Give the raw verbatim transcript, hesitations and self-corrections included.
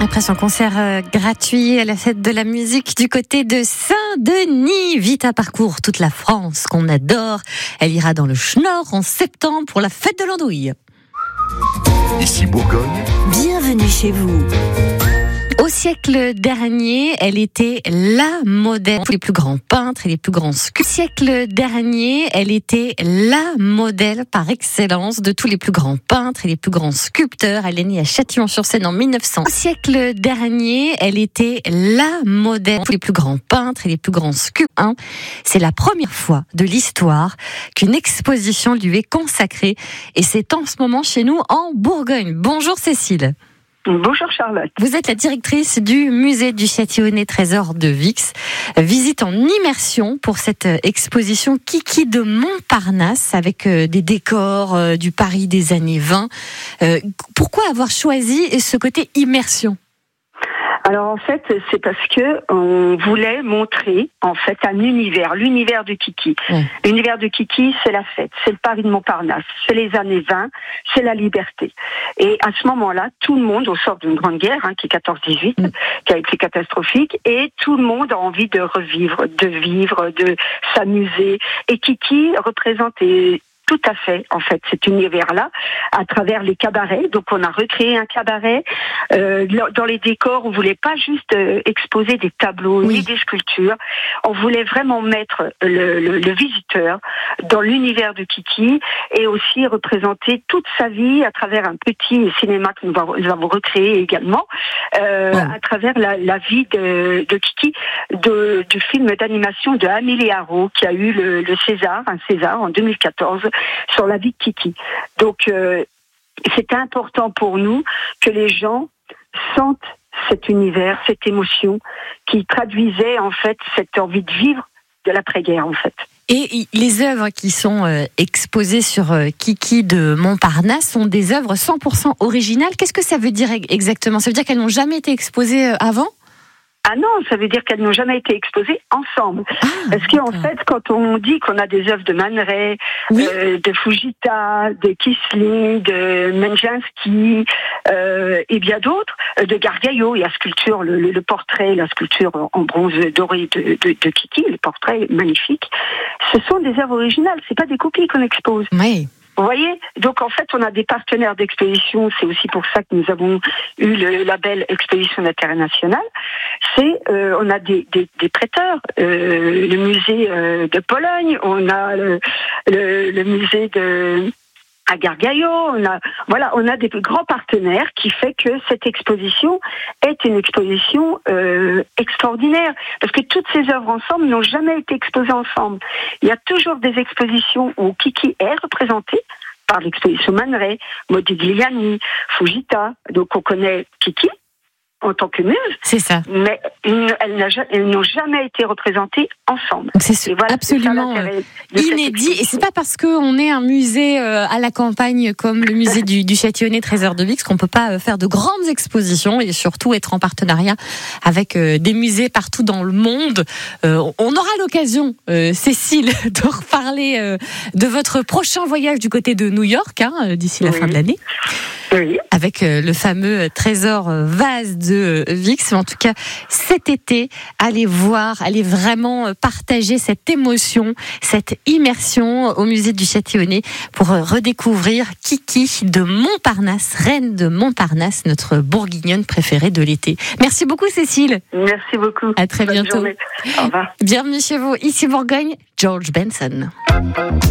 Après son concert euh, gratuit à la fête de la musique du côté de Saint-Denis, Vita parcourt toute la France qu'on adore. Elle ira dans le Schnorr en septembre pour la fête de l'Andouille. Ici Bourgogne. Bienvenue chez vous. Au siècle dernier, elle était la modèle pour les plus grands peintres et les plus grands sculpteurs. Au siècle dernier, elle était la modèle par excellence de tous les plus grands peintres et les plus grands sculpteurs. Elle est née à Châtillon-sur-Seine en mille neuf cents. Au siècle dernier, elle était la modèle pour les plus grands peintres et les plus grands sculpteurs. C'est la première fois de l'histoire qu'une exposition lui est consacrée et c'est en ce moment chez nous en Bourgogne. Bonjour Cécile. Bonjour Charlotte. Vous êtes la directrice du musée du Châtillonnais Trésor de Vix. Visite en immersion pour cette exposition Kiki de Montparnasse avec des décors du Paris des années vingt. Pourquoi avoir choisi ce côté immersion ? Alors en fait, c'est parce que on voulait montrer en fait un univers, l'univers de Kiki. Mmh. L'univers de Kiki, c'est la fête, c'est le Paris de Montparnasse, c'est les années vingt, c'est la liberté. Et à ce moment-là, tout le monde, on sort d'une grande guerre, hein, qui est quatorze dix-huit, mmh. qui a été catastrophique, et tout le monde a envie de revivre, de vivre, de s'amuser. Et Kiki représente tout à fait, en fait, cet univers-là, à travers les cabarets. Donc, on a recréé un cabaret. Euh, dans les décors, on voulait pas juste euh, exposer des tableaux, oui. ni des sculptures. On voulait vraiment mettre le, le, le visiteur dans l'univers de Kiki et aussi représenter toute sa vie à travers un petit cinéma que nous avons, nous avons recréé également, euh, ouais. à travers la, la vie de, de Kiki, de, du film d'animation de Amélie Arro, qui a eu le, le César, un César en deux mille quatorze, sur la vie de Kiki. Donc, euh, c'est important pour nous que les gens sentent cet univers, cette émotion qui traduisait en fait cette envie de vivre de l'après-guerre en fait. Et les œuvres qui sont euh, exposées sur euh, Kiki de Montparnasse sont des œuvres cent pour cent originales. Qu'est-ce que ça veut dire exactement ? Ça veut dire qu'elles n'ont jamais été exposées euh, avant ? Ah non, ça veut dire qu'elles n'ont jamais été exposées ensemble. Ah, Parce qu'en fait, quand on dit qu'on a des œuvres de Man Ray, oui. euh, de Fujita, de Kissling, de Menjinski, euh, et bien d'autres, euh, de Gargaillot, il y a sculpture, le, le, le portrait, la sculpture en bronze doré de, de, de Kiki, le portrait magnifique. Ce sont des œuvres originales, c'est pas des copies qu'on expose. Oui. Vous voyez, donc en fait, on a des partenaires d'exposition. C'est aussi pour ça que nous avons eu le label Exposition internationale. C'est, euh, on a des, des, des prêteurs, euh, le musée euh, de Pologne, on a le, le, le musée de à Gargaillot, on a, voilà, on a des grands partenaires qui fait que cette exposition est une exposition euh, extraordinaire, parce que toutes ces œuvres ensemble n'ont jamais été exposées ensemble. Il y a toujours des expositions où Kiki est représentée par l'exposition Man Ray, Modigliani, Fujita, donc on connaît Kiki en tant que muse, c'est ça. Mais elles, elles n'ont jamais été représentées ensemble. Donc c'est voilà, absolument c'est inédit. Et c'est pas parce qu'on est un musée à la campagne comme le musée du, du Châtillonnais Trésor de Vix qu'on peut pas faire de grandes expositions et surtout être en partenariat avec des musées partout dans le monde. Euh, on aura l'occasion, euh, Cécile, de reparler euh, de votre prochain voyage du côté de New York hein, d'ici la oui. fin de l'année. Oui. Avec euh, le fameux trésor euh, vase de euh, Vix. En tout cas, cet été, allez voir, allez vraiment partager cette émotion, cette immersion au musée du Châtillonnais pour euh, redécouvrir Kiki de Montparnasse, reine de Montparnasse, notre bourguignonne préférée de l'été. Merci beaucoup Cécile. Merci beaucoup. À très Bonne bientôt. Journée. Au revoir. Bienvenue chez vous, ici Bourgogne, George Benson.